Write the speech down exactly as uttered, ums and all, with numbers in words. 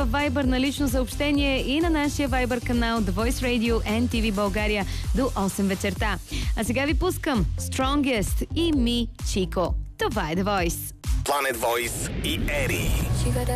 във Viber на лично съобщение и на нашия Viber канал The Voice Radio Ен Ти Ви България до осем вечерта. А сега ви пускам Strongest и Ми Чико. Това е The Voice. Planet Voice и Ери.